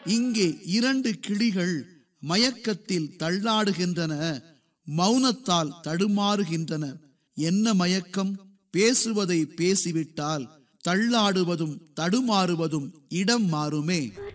இங்கே 2 கிளிகள் மயக்கத்தில் தள்ளாடுகின்றன, மௌனத்தால் தடுமாறுகின்றன. என்ன மயக்கம்? பேசுவதை பேசிவிட்டால் தள்ளாடுவதும் தடுமாறுவதும் இடம் மாறுமே.